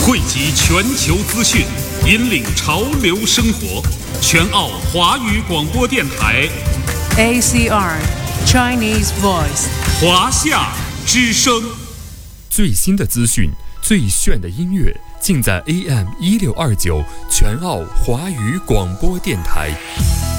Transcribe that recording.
汇集全球资讯，引领潮流生活。全澳华语广播电台 ACR Chinese Voice 华夏之声， 最新的资讯，最炫的音乐，尽在AM 1629全澳华语广播电台。